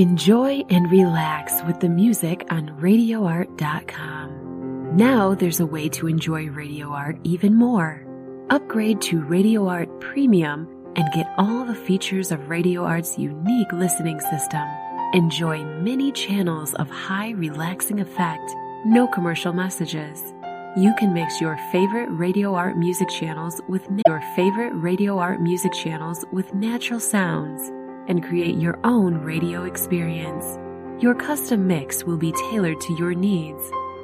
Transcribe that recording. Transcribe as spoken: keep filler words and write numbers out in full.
Enjoy and relax with the music on radio art dot com. Now there's a way to enjoy Radio Art even more. Upgrade to Radio Art Premium and get all the features of Radio Art's unique listening system. Enjoy many channels of high relaxing effect, no commercial messages. You can mix your favorite Radio Art music channels with na- your favorite Radio Art music channels with natural sounds and create your own radio experience. Your custom mix will be tailored to your needs.